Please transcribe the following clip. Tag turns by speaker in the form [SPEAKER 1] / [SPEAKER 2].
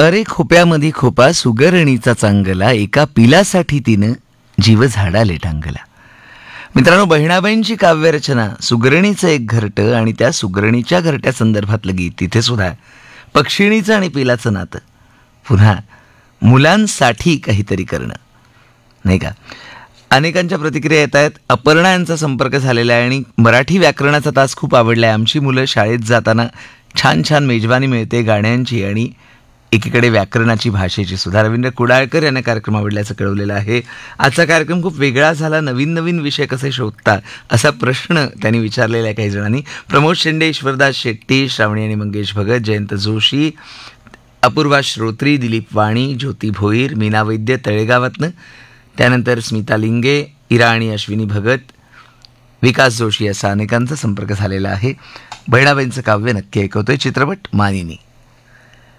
[SPEAKER 1] अरे खोप्यामध्ये खोपा सुगरणीचा चांगला, एका पिलासाठी तिनं जीव झाडाले टांगला. मित्रांनो, बहिणाबाईंची काव्यरचना सुगरणीचं एक घरटं आणि त्या सुगरणीच्या घरट्या संदर्भातलं गीत. तिथे सुद्धा पक्षिणीचं आणि पिलाचं नातं, पुन्हा मुलांसाठी काहीतरी करणं, नाही का. अनेकांच्या प्रतिक्रिया येत आहेत. अपर्णा यांचा संपर्क झालेला आहे आणि मराठी व्याकरणाचा तास खूप आवडला आहे. आमची मुलं शाळेत जाताना छान छान मेजवानी मिळते गाण्यांची आणि एकीकडे व्याकरणाची, भाषेची सुद्धा. रवींद्र कुडाळकर यांना कार्यक्रम आवडल्याचं कळवलेलं आहे. आजचा कार्यक्रम खूप वेगळा झाला. नवीन नवीन विषय कसे शोधता असा प्रश्न त्यांनी विचारलेला आहे काही जणांनी. प्रमोद शेंडे, ईश्वरदास शेट्टी, श्रावणी आणि मंगेश भगत, जयंत जोशी, अपूर्वा श्रोत्री, दिलीप वाणी, ज्योती भोईर, मीना वैद्य तळेगावातनं, त्यानंतर स्मिता लिंगे, इरा आणि अश्विनी भगत, विकास जोशी असा अनेकांचा संपर्क झालेला आहे. बहिणाबाईंचं काव्य नक्की ऐकवतोय चित्रपट मानिनी.